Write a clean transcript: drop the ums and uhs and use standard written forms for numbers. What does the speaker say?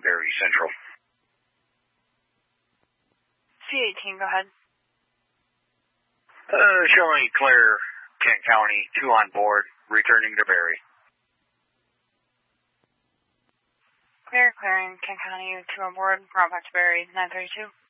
Berry Central. C-18, go ahead. Showing clear, Kent County, 2 on board, returning to Berry. Clearing Kent County, 2 on board, route back to Berry, 932.